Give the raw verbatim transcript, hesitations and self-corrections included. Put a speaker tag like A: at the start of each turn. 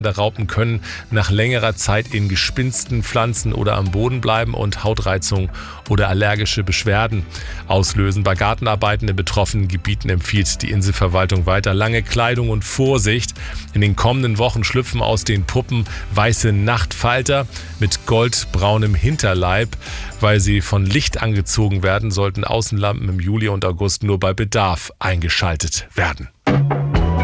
A: Raupen können nach längerer Zeit in Gespinsten, Pflanzen oder am Boden bleiben und Hautreizung oder allergische Beschwerden auslösen. Bei Gartenarbeiten in betroffenen Gebieten empfiehlt die Inselverwaltung weiter lange Kleidung und Vorsicht. In den kommenden Wochen schlüpfen aus den Puppen weiße Nachtfalter mit goldbraunem Hinterleib. Weil sie von Licht angezogen werden, sollten Außenlampen im Juli und August nur bei Bedarf eingeschaltet werden.